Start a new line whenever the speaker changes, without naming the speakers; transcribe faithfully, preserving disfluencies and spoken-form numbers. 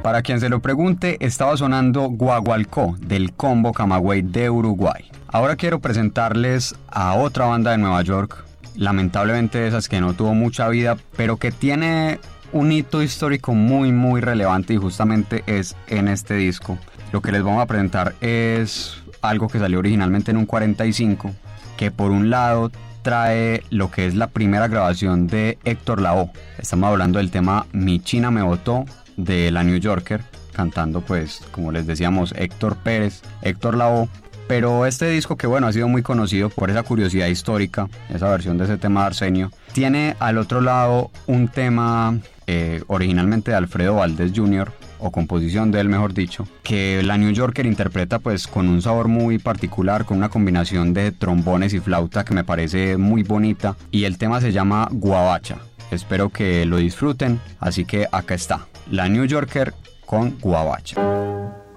Para quien se lo pregunte, estaba sonando Guagualcó del Combo Camagüey de Uruguay. Ahora quiero presentarles a otra banda de Nueva York, lamentablemente de esas que no tuvo mucha vida, pero que tiene un hito histórico muy muy relevante y justamente es en este disco. Lo que les vamos a presentar es algo que salió originalmente en un cuarenta y cinco, que por un lado trae lo que es la primera grabación de Héctor Lavoe. Estamos hablando del tema Mi China me botó de la New Yorker, cantando pues como les decíamos Héctor Pérez, Héctor Lavoe. Pero este disco, que bueno, ha sido muy conocido por esa curiosidad histórica, esa versión de ese tema de Arsenio, tiene al otro lado un tema eh, originalmente de Alfredo Valdés junior, o composición de él mejor dicho, que la New Yorker interpreta pues con un sabor muy particular, con una combinación de trombones y flauta que me parece muy bonita, y el tema se llama Guabacha. Espero que lo disfruten, así que acá está, la New Yorker con Guabacha.